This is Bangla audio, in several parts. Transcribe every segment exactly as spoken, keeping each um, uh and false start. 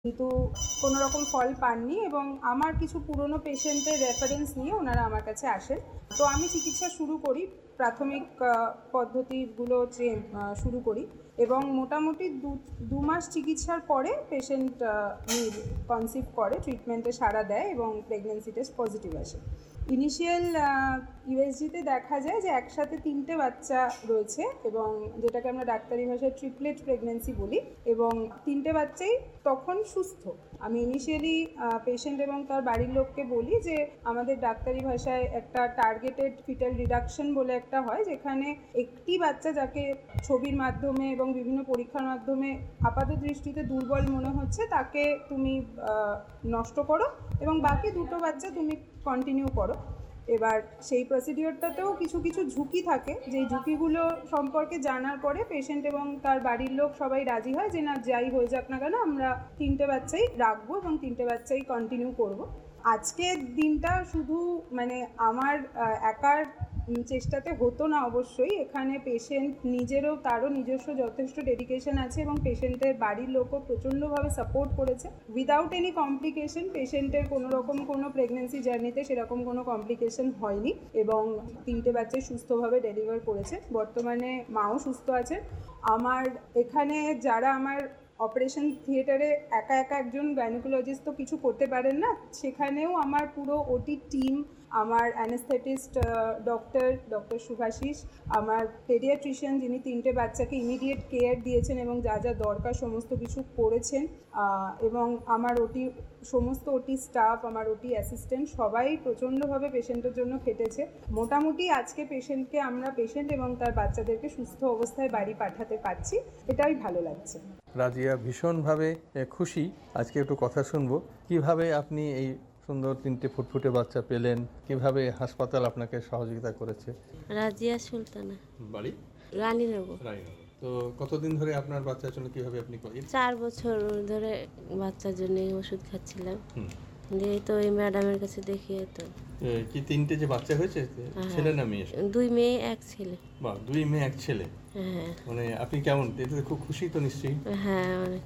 কিন্তু কোনো রকম ফল পাননি এবং আমার কিছু পুরনো পেশেন্টের রেফারেন্স নিয়ে ওনারা আমার কাছে আসেন। তো আমি চিকিৎসা শুরু করি, প্রাথমিক পদ্ধতিগুলো শুরু করি এবং মোটামুটি দু দু মাস চিকিৎসার পরে পেশেন্ট কনসিভ করে, ট্রিটমেন্টে সাড়া দেয় এবং প্রেগনেন্সি টেস্ট পজিটিভ আসে। ইনিশিয়াল ইউএসজিতে দেখা যায় যে একসাথে তিনটে বাচ্চা রয়েছে এবং যেটাকে আমরা ডাক্তারি ভাষায় ট্রিপলেট প্রেগনেন্সি বলি, এবং তিনটে বাচ্চাই তখন সুস্থ। আমি ইনিশিয়ালি পেশেন্ট এবং তার বাড়ির লোককে বলি যে আমাদের ডাক্তারি ভাষায় একটা টার্গেটেড ফিটাল রিডাকশন বলে একটা হয়, যেখানে একটি বাচ্চা যাকে ছবির মাধ্যমে এবং বিভিন্ন পরীক্ষার মাধ্যমে আপাত দৃষ্টিতে দুর্বল মনে হচ্ছে তাকে তুমি নষ্ট করো এবং বাকি দুটো বাচ্চা তুমি কন্টিনিউ করো। এবার সেই প্রসিডিওরটাতেও কিছু কিছু ঝুঁকি থাকে, যেই ঝুঁকিগুলো সম্পর্কে জানার পরে পেশেন্ট এবং তার বাড়ির লোক সবাই রাজি হয় যে না, যাই হয়ে যাক না কেন আমরা তিনটে বাচ্চাই রাখবো এবং তিনটে বাচ্চাই কন্টিনিউ করব। আজকের দিনটা শুধু মানে আমার একার চেষ্টাতে হতো না, অবশ্যই এখানে পেশেন্ট নিজেরও তারও নিজস্ব যথেষ্ট ডেডিকেশন আছে এবং পেশেন্টের বাড়ির লোকও প্রচণ্ডভাবে সাপোর্ট করেছে। উইদাউট এনি কমপ্লিকেশন পেশেন্টের কোনো রকম কোনো প্রেগনেন্সি জার্নিতে সেরকম কোনো কমপ্লিকেশন হয়নি এবং তিনটে বাচ্চাই সুস্থভাবে ডেলিভার করেছে। বর্তমানে মাও সুস্থ আছে। আমার এখানে যারা আমার অপারেশন থিয়েটারে একা একা একজন গাইনোকোলজিস্ট তো কিছু করতে পারেন না, সেখানেও আমার পুরো ওটি টিম, আমার অ্যানেস্থেটিস্ট ডক্টর ডক্টর সুভাশিস, আমার পেডিয়াট্রিশিয়ান যিনি তিনটে বাচ্চাকে ইমিডিয়েট কেয়ার দিয়েছেন এবং যা যা দরকার সমস্ত কিছু করেছেন, এবং আমার ওটি সমস্ত ওটি স্টাফ, আমার ওটি অ্যাসিস্ট্যান্ট সবাই প্রচণ্ডভাবে পেশেন্টের জন্য খেটেছে। মোটামুটি আজকে পেশেন্টকে আমরা পেশেন্ট এবং তার বাচ্চাদেরকে সুস্থ অবস্থায় বাড়ি পাঠাতে পারছি, এটাই ভালো লাগছে। রাজিয়া ভীষণভাবে খুশি। আজকে একটু কথা শুনবো কিভাবে আপনি এই সুন্দর তিনটে ফুটফুটে বাচ্চা পেলেন, কিভাবে হাসপাতাল আপনাকে সহযোগিতা করেছে। রাজিয়া সুলতানা, বাড়ি রানীনগর। তো কতদিন ধরে আপনার বাচ্চার জন্য কিভাবে আপনি করেন? চার বছর ধরে বাচ্চার জন্য ওষুধ খাচ্ছিলাম, দিয়ে তো এই ম্যাডামের কাছে দেখিয়ে তো কি তিনটে যে বাচ্চা হয়েছে, ছেলে না মেয়ে? দুই মেয়ে এক ছেলে। বাহ, দুই মেয়ে এক ছেলে। হ্যাঁ। মানে আপনি কেমন, এতে খুব খুশি তো নিশ্চয়ই? হ্যাঁ, অনেক।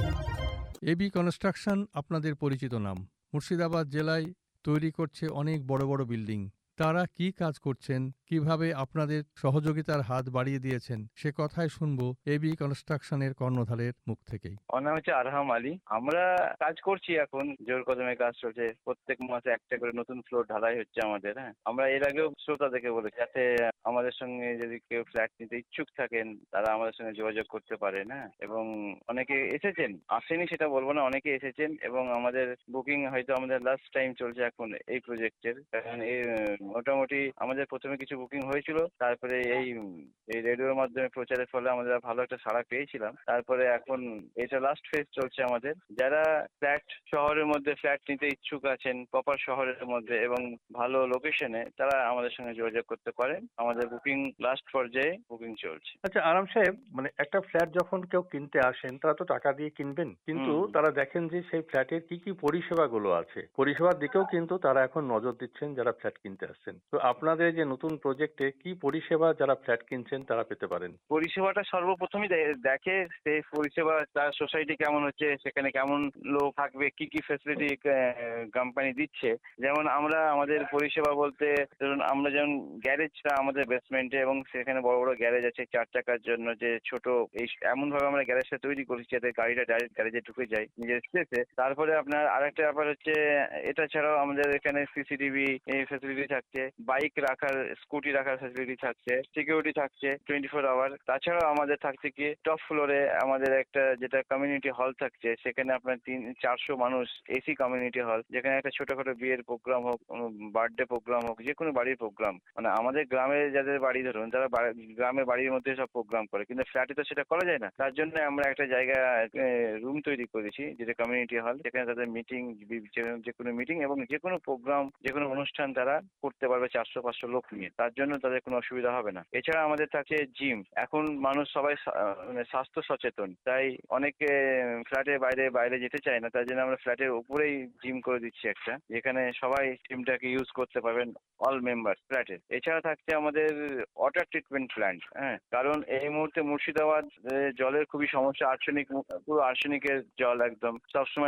এবি কনস্ট্রাকশন আপনাদের পরিচিত নাম। মুর্শিদাবাদ জেলায় তৈরি করছে অনেক বড় বড় বিল্ডিং। তারা কি কাজ করছেন, কিভাবে আপনাদের সহযোগিতার হাত বাড়িয়ে দিয়েছেন, সে কথাই শুনবো এবি কনস্ট্রাকশনের কর্ণধারের মুখ থেকেই। আমার নাম হচ্ছে আরহাম আলী। আমরা কাজ করছি, এখন জোর কদমে কাজ চলছে। প্রত্যেক মাসে একটা করে নতুন ফ্লোর ঢালাই হচ্ছে আমাদের। হ্যাঁ, আমরা এর আগেও শ্রোতাদেরকে বলেছি যাতে আমাদের সঙ্গে যদি কেউ ফ্ল্যাট নিতে ইচ্ছুক থাকেন তারা আমাদের সঙ্গে যোগাযোগ করতে পারেন। হ্যাঁ, এবং অনেকে এসেছেন, আসেনি সেটা বলবো না, অনেকে এসেছেন এবং আমাদের বুকিং হয়তো আমাদের লাস্ট টাইম চলছে এখন এই প্রজেক্টের। কারণ এই মোটামুটি আমাদের প্রথমে কিছু বুকিং হয়েছিল, তারপরে এই এই রেডিওর মাধ্যমে প্রচারের ফলে আমাদের ভালো একটা সাড়া পেয়েছিলাম। তারপরে এখন এটা লাস্ট ফেজ চলছে আমাদের। যারা ফ্ল্যাট শহরের মধ্যে ফ্ল্যাট নিতে ইচ্ছুক আছেন, প্রপার শহরের মধ্যে এবং ভালো লোকেশনে, তারা আমাদের সঙ্গে যোগাযোগ করতে পারেন। আমাদের বুকিং লাস্ট পর্যায়ে বুকিং চলছে। আচ্ছা আরাম সাহেব, মানে একটা ফ্ল্যাট যখন কেউ কিনতে আসেন তারা তো টাকা দিয়ে কিনবেন, কিন্তু তারা দেখেন যে সেই ফ্ল্যাটের কি কি পরিষেবাগুলো আছে, পরিষেবার দিকেও কিন্তু তারা এখন নজর দিচ্ছেন যারা ফ্ল্যাট কিনতে আসছেন। তো আপনাদের যে নতুন প্রজেক্টে কি পরিষেবা যারা ফ্ল্যাট কিনছেন তারা পেতে পারেন? পরিষেবাটা সর্বপ্রথমই দেখে সেই পরিষেবা, তার সোসাইটি কেমন হচ্ছে, সেখানে কেমন লোক থাকবে, কি কি ফ্যাসিলিটি কোম্পানি দিচ্ছে। যেমন আমরা আমাদের পরিষেবা বলতে ধরুন, আমরা যেমন গ্যারেজটা আমাদের বেসমেন্টে এবং সেখানে বড় বড় গ্যারেজ আছে চার চাকার জন্য, যে ছোট এই এমন ভাবে আমরা গ্যারেজটা তৈরি করেছি যাতে গাড়িটা ডাইরেক্ট গ্যারেজে ঢুকে যায় নিজের স্পেসে। তারপরে আপনার আরেকটা ব্যাপার হচ্ছে, এটা ছাড়াও আমাদের এখানে সিসিটিভি ফ্যাসিলিটি থাকছে, বাইক রাখার, স্কুটি রাখার ফ্যাসিলিটি থাকছে, সিকিউরিটি থাকছে টোয়েন্টি ফোর আওয়ার। তাছাড়াও আমাদের থাকছে কি টপ ফ্লোরে আমাদের একটা যেটা কমিউনিটি হল থাকছে, সেখানে আপনার তিন চারশো মানুষ এসি কমিউনিটি হল, যেখানে একটা ছোটখাটো বিয়ের প্রোগ্রাম হোক, বার্থডে প্রোগ্রাম হোক, যে কোনো বাড়ির প্রোগ্রাম, মানে আমাদের গ্রামে যাদের বাড়ি ধরুন তারা গ্রামে বাড়ির মধ্যে সব প্রোগ্রাম করে, কিন্তু ফ্ল্যাটে তো সেটা করা যায় না। তার জন্য আমরা একটা জায়গা রুম তৈরি করেছি যেটা কমিউনিটি হল, যেখানে তাদের মিটিং, যে কোনো মিটিং এবং যে কোনো প্রোগ্রাম, যে কোনো অনুষ্ঠান তারা করতে পারবে চারশো পাঁচশো লোক নিয়ে। তার জন্য তাদের কোনো অসুবিধা হবে না। এছাড়া আমাদের থাকছে জিম। এখন মানুষ সবাই মানে স্বাস্থ্য সচেতন, তাই অনেকে ফ্ল্যাটের বাইরে বাইরে যেতে চায় না, তার জন্য আমরা ফ্ল্যাটের উপরেই জিম করে দিচ্ছি একটা, যেখানে সবাই জিমটাকে ইউজ করতে পারবেন, অল মেম্বার ফ্ল্যাটের। এছাড়া থাকছে আমাদের ওয়াটার ট্রিটমেন্ট প্ল্যান্ট। হ্যাঁ, কারণ এই মুহূর্তে মুর্শিদাবাদ জলের খুবই সমস্যা, আর্সেনিক, পুরো আর্সেনিকের জল, একদম সবসময়